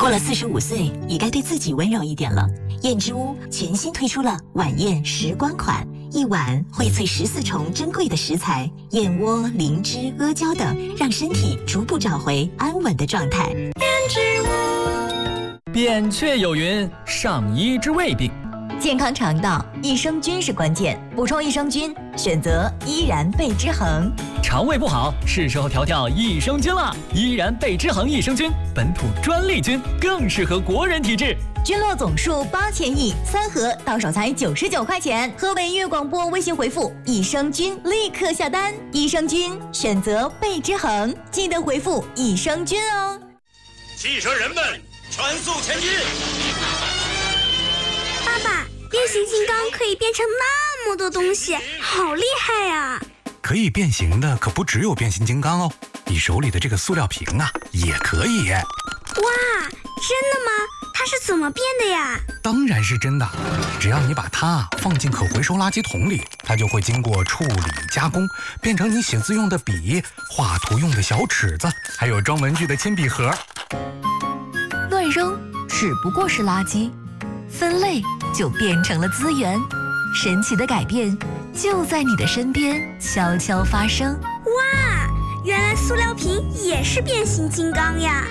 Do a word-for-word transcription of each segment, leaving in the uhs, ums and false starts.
过了四十五岁，也该对自己温柔一点了。燕之屋全新推出了晚宴时光款，一碗荟萃十四重珍贵的食材，燕窝、灵芝、阿胶等，让身体逐步找回安稳的状态。燕之屋。扁鹊有云：上医之未病。 健康肠道，益生菌是关键，补充益生菌，选择依然贝之恒。 肠胃不好，是时候调调益生菌了。依然贝之恒益生菌，本土专利菌，更适合国人体质。 菌落总数八千亿，三盒到手才九十九块钱。河北音乐广播微信回复益生菌，立刻下单。益生菌选择贝之恒，记得回复益生菌哦。 汽车人们，全速前进！ 爸爸，变形金刚可以变成那么多东西，好厉害呀！ 可以变形的可不只有变形金刚哦，你手里的这个塑料瓶啊，也可以。 哇，真的吗？它是怎么变的呀？ 当然是真的，只要你把它放进可回收垃圾桶里，它就会经过处理加工，变成你写字用的笔、画图用的小尺子，还有装文具的铅笔盒。 乱扔只不过是垃圾，分类就变成了资源。神奇的改变就在你的身边悄悄发生。 哇，原来塑料瓶也是变形金刚呀！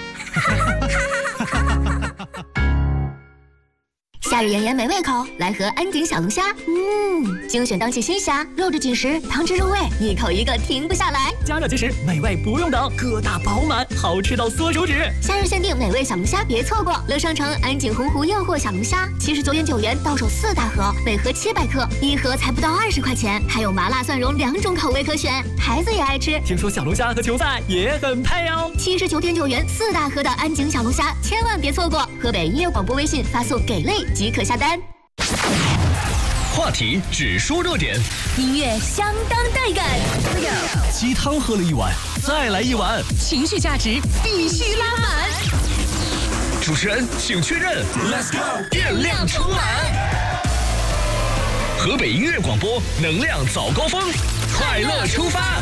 夏日炎炎没胃口，来盒安井小龙虾。嗯，精选当季新虾，肉质紧实，汤汁入味，一口一个停不下来。 加热即食，美味不用等，疙瘩饱满，好吃到缩手指。 夏日限定美味小龙虾，别错过！乐商城安井洪湖诱惑小龙虾，七十九点九元到手四大盒，每盒七百克，一盒才不到二十块钱，还有麻辣蒜蓉两种口味可选，孩子也爱吃。 听说小龙虾和球赛也很配哦。 七十九点九元四大盒的安井小龙虾，千万别错过！河北音乐广播微信发送给类即可下单。 话题只说热点， 音乐相当带感。 鸡汤喝了一碗，再来一碗， 情绪价值必须拉满。 主持人请确认 ，Let's go， 电量充满。河北音乐广播，能量早高峰，快乐出发。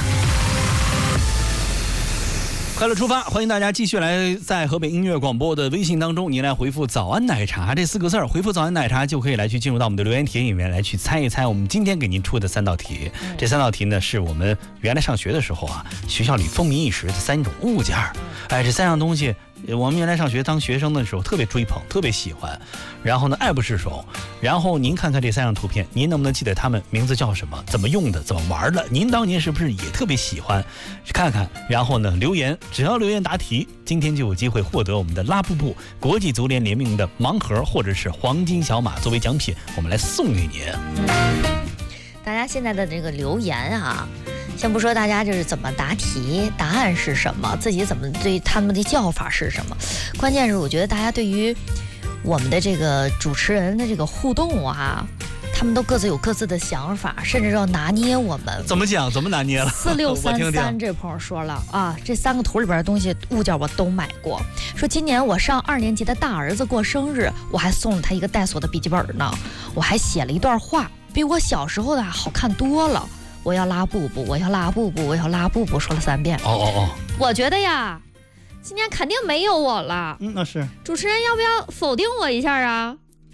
快乐出发，欢迎大家继续来在河北音乐广播的微信当中，您来回复早安奶茶这四个字儿，回复早安奶茶就可以来去进入到我们的留言题里面来去猜一猜我们今天给您出的三道题。这三道题呢是我们原来上学的时候啊，学校里风靡一时的三种物件。哎，这三样东西我们原来上学当学生的时候特别追捧，特别喜欢，然后呢爱不释手。然后您看看这三张图片，您能不能记得它们名字叫什么，怎么用的，怎么玩的？您当年是不是也特别喜欢？看看，然后呢留言，只要留言答题，今天就有机会获得我们的拉布布国际足联联名的盲盒或者是黄金小马作为奖品，我们来送给您。 大家现在的这个留言啊，先不说大家就是怎么答题，答案是什么，自己怎么对他们的叫法是什么，关键是我觉得大家对于我们的这个主持人的这个互动啊，他们都各自有各自的想法，甚至要拿捏我们。 怎么讲？怎么拿捏了？ 四六三三这朋友说了啊，这三个图里边的东西物件我都买过。说今年我上二年级的大儿子过生日，我还送了他一个带锁的笔记本呢，我还写了一段话，比我小时候的好看多了。我要拉布布，我要拉布布，我要拉布布，说了三遍。 哦哦哦！ 我觉得呀，今年肯定没有我了。 嗯，那是。 主持人要不要否定我一下啊？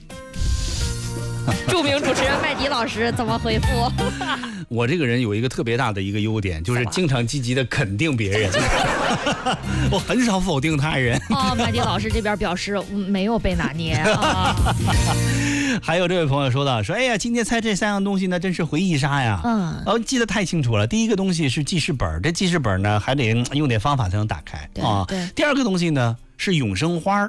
著名主持人麦迪老师怎么回复？ 我这个人有一个特别大的一个优点，就是经常积极的肯定别人，我很少否定他人。 哦，麦迪老师这边表示没有被拿捏啊。 还有这位朋友说到说，哎呀，今天猜这三样东西呢，真是回忆杀呀。嗯，哦，记得太清楚了。第一个东西是记事本，这记事本呢还得用点方法才能打开啊。 对。 第二个东西呢是永生花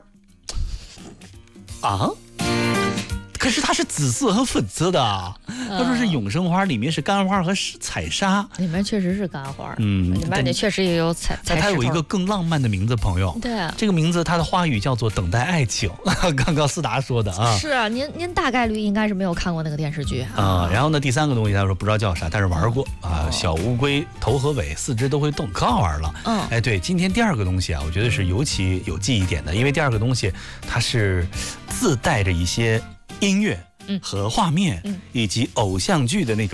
啊。可是它是紫色和粉色的啊，他说是永生花，里面是干花和彩纱， 里面确实是干花， 嗯， 里面确实也有彩。 但它有一个更浪漫的名字，朋友， 对， 这个名字它的花语叫做等待爱情。刚刚思达说的啊， 是啊，您您大概率应该是没有看过那个电视剧啊。然后呢，第三个东西他说不知道叫啥，但是玩过啊，小乌龟头和尾四肢都会动，可好玩了。嗯，哎，对，今天第二个东西啊，我觉得是尤其有记忆点的，因为第二个东西它是自带着一些音乐和画面，以及偶像剧的那种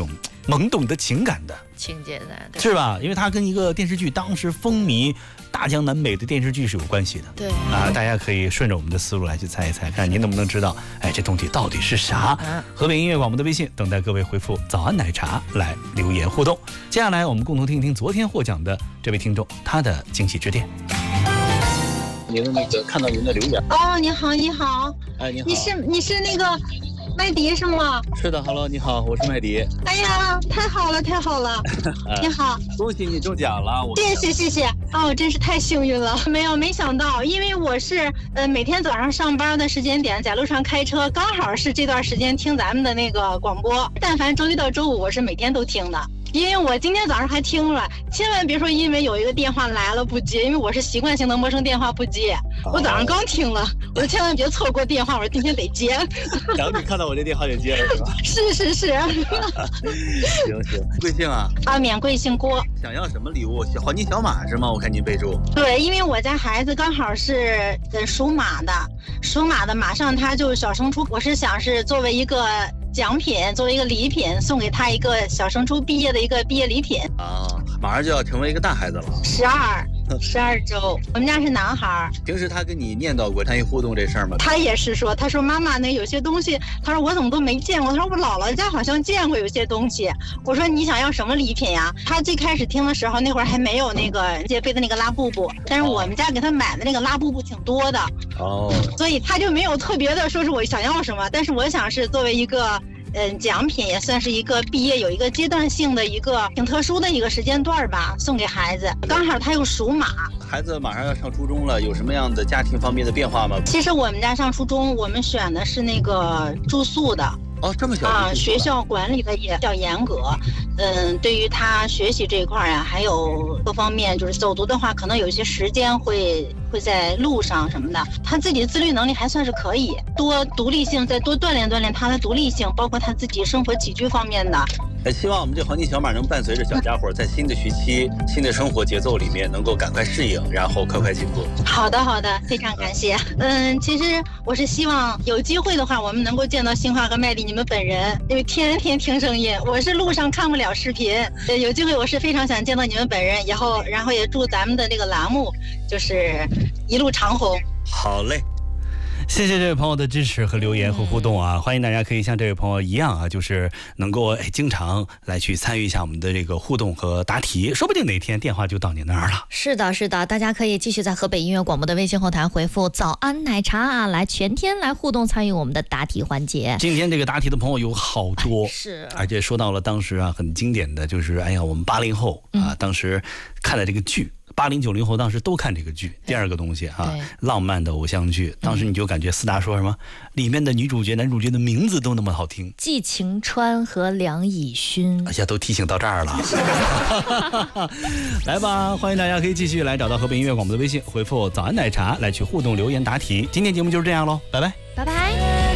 懵懂的情感的情节的， 是吧？因为它跟一个电视剧当时风靡大江南北的电视剧是有关系的。 对啊，大家可以顺着我们的思路来去猜一猜，看您能不能知道，哎，这东西到底是啥？ 嗯、 河北音乐广播的微信等待各位回复“早安奶茶”来留言互动。接下来我们共同听一听昨天获奖的这位听众他的惊喜致电。您的那个看到您的留言哦，你好，你好， 哎，你好， 你是你是那个麦迪是吗？ 是的 ，Hello， 你好，我是麦迪。 哎呀，太好了，太好了！你好， 恭喜你中奖了！我谢谢谢谢，哦，真是太幸运了。没有没想到，因为我是呃每天早上上班的时间点，在路上开车，刚好是这段时间听咱们的那个广播。但凡周一到周五，我是每天都听的。因为我今天早上还听了，千万别说因为有一个电话来了不接，因为我是习惯性的陌生电话不接。我早上刚听了，我说千万别错过电话，我说今天得接。 然后你看到我这电话就接了是吧？ 是是是。 行行，贵姓啊？ 啊，免贵姓郭。 想要什么礼物？黄金小马是吗？我看您备注。 对，因为我家孩子刚好是呃属马的，属马的马上他就小升初，我是想是作为一个奖品，作为一个礼品，送给他一个小升初毕业的一个毕业礼品啊，马上就要成为一个大孩子了， 十二，十二周。我们家是男孩。 平时他跟你念叨过参与互动这事儿吗？ 他也是说，他说妈妈，那有些东西，他说我怎么都没见过。他说我姥姥家好像见过有些东西。我说你想要什么礼品呀？他最开始听的时候，那会儿还没有那个借背的那个拉布布，但是我们家给他买的那个拉布布挺多的哦， 所以他就没有特别的说是我想要什么。但是我想是作为一个。嗯，奖品也算是一个毕业有一个阶段性的一个挺特殊的一个时间段吧，送给孩子。刚好他又属马， 孩子马上要上初中了，有什么样的家庭方面的变化吗？ 其实我们家上初中，我们选的是那个住宿的。 哦，这么小啊，学校管理的也比较严格。嗯，对于他学习这一块呀、啊，还有各方面，就是走读的话，可能有一些时间会会在路上什么的。他自己自律能力还算是可以，多独立性，再多锻炼锻炼他的独立性，包括他自己生活起居方面的。 呃，希望我们这黄金小马能伴随着小家伙在新的学期、新的生活节奏里面，能够赶快适应，然后快快进步。 好的，好的，非常感谢。嗯，其实我是希望有机会的话，我们能够见到新华和麦迪你们本人，因为天天听声音，我是路上看不了视频。呃，有机会我是非常想见到你们本人，以后然后也祝咱们的那个栏目就是一路长红。 好嘞。 谢谢这位朋友的支持和留言和互动啊！欢迎大家可以像这位朋友一样啊，就是能够哎经常来去参与一下我们的这个互动和答题，说不定哪天电话就到你那儿了。 是的，是的，大家可以继续在河北音乐广播的微信后台回复“早安奶茶”啊，来全天来互动参与我们的答题环节。 今天这个答题的朋友有好多， 哎、是， 而且说到了当时啊很经典的就是哎呀我们八零后啊、嗯、当时看了这个剧。八零九零后当时都看这个剧，第二个东西啊，浪漫的偶像剧。当时你就感觉四大说什么，里面的女主角、男主角的名字都那么好听， 季晴川和梁以勋。 哎呀，都提醒到这儿了。来吧，欢迎大家可以继续来找到河北音乐广播的微信，回复“早安奶茶”来去互动留言答题。今天节目就是这样喽，拜拜， 拜拜。